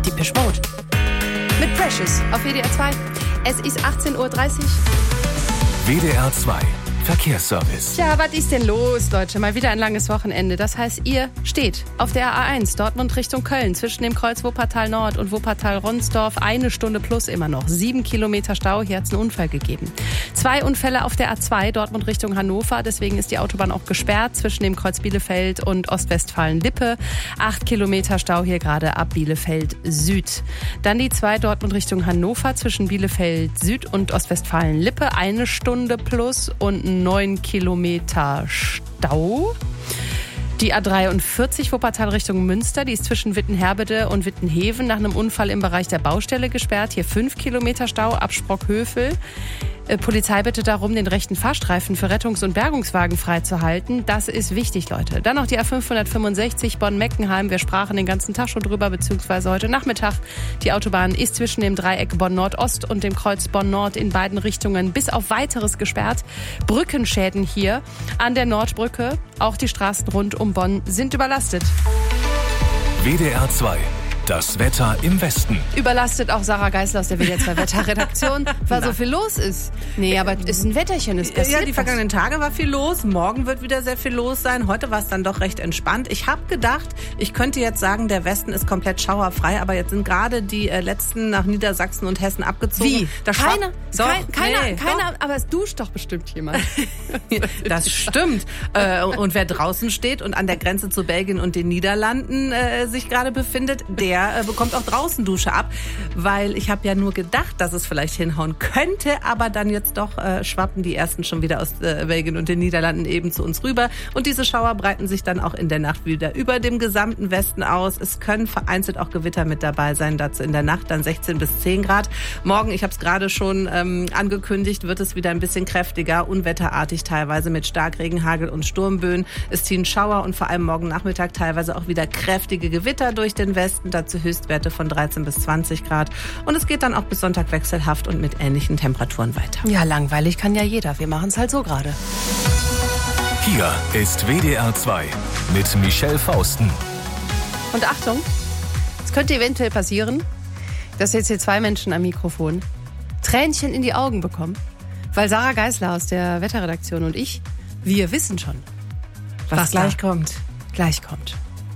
Depeche Mode. Mit Precious auf WDR 2. Es ist 18:30 Uhr. WDR 2 Verkehrsservice. Tja, was ist denn los, Leute? Mal wieder ein langes Wochenende. Das heißt, ihr steht auf der A1 Dortmund Richtung Köln zwischen dem Kreuz Wuppertal Nord und Wuppertal-Ronsdorf. 1 Stunde plus immer noch. 7 Kilometer Stau. Hier hat es einen Unfall gegeben. 2 Unfälle auf der A2 Dortmund Richtung Hannover. Deswegen ist die Autobahn auch gesperrt zwischen dem Kreuz Bielefeld und Ostwestfalen-Lippe. 8 Kilometer Stau hier gerade ab Bielefeld Süd. Dann die 2 Dortmund Richtung Hannover zwischen Bielefeld Süd und Ostwestfalen-Lippe. 1 Stunde plus und 9 Kilometer Stau. Die A43 Wuppertal Richtung Münster, die ist zwischen Wittenherbede und Wittenheven nach einem Unfall im Bereich der Baustelle gesperrt. Hier 5 Kilometer Stau ab Sprockhövel. Polizei bittet darum, den rechten Fahrstreifen für Rettungs- und Bergungswagen freizuhalten. Das ist wichtig, Leute. Dann noch die A565 Bonn-Meckenheim. Wir sprachen den ganzen Tag schon drüber, beziehungsweise heute Nachmittag. Die Autobahn ist zwischen dem Dreieck Bonn-Nordost und dem Kreuz Bonn-Nord in beiden Richtungen bis auf Weiteres gesperrt. Brückenschäden hier an der Nordbrücke. Auch die Straßen rund um Bonn sind überlastet. WDR 2. Das Wetter im Westen. Überlastet auch Sarah Geisler aus der WDR 2 Wetterredaktion, weil so viel los ist. Nee, aber es ist ein Wetterchen, es passiert. Ja, die vergangenen Tage war viel los. Morgen wird wieder sehr viel los sein. Heute war es dann doch recht entspannt. Ich habe gedacht, ich könnte jetzt sagen, der Westen ist komplett schauerfrei, aber jetzt sind gerade die letzten nach Niedersachsen und Hessen abgezogen. Wie? Keiner, Nee, aber es duscht doch bestimmt jemand. Das stimmt. Und wer draußen steht und an der Grenze zu Belgien und den Niederlanden sich gerade befindet, der bekommt auch draußen Dusche ab, weil ich habe ja nur gedacht, dass es vielleicht hinhauen könnte, aber dann jetzt doch schwappen die ersten schon wieder aus Belgien und den Niederlanden eben zu uns rüber und diese Schauer breiten sich dann auch in der Nacht wieder über dem gesamten Westen aus. Es können vereinzelt auch Gewitter mit dabei sein, dazu in der Nacht dann 16 bis 10 Grad. Morgen, ich habe es gerade schon angekündigt, wird es wieder ein bisschen kräftiger, unwetterartig teilweise mit Starkregen, Hagel und Sturmböen. Es ziehen Schauer und vor allem morgen Nachmittag teilweise auch wieder kräftige Gewitter durch den Westen, dazu Höchstwerte von 13 bis 20 Grad. Und es geht dann auch bis Sonntag wechselhaft und mit ähnlichen Temperaturen weiter. Ja, langweilig kann ja jeder. Wir machen es halt so gerade. Hier ist WDR 2 mit Michelle Fausten. Und Achtung, es könnte eventuell passieren, dass jetzt hier 2 Menschen am Mikrofon Tränchen in die Augen bekommen, weil Sarah Geisler aus der Wetterredaktion und ich, wir wissen schon, was gleich kommt. Gleich kommt.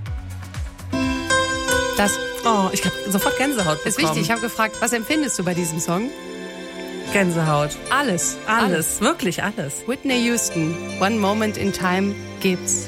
Das Ich habe sofort Gänsehaut bekommen. ist wichtig. Ich habe gefragt, was empfindest du bei diesem Song? Gänsehaut. Alles. Alles. Wirklich alles. Whitney Houston, One Moment in Time gibt's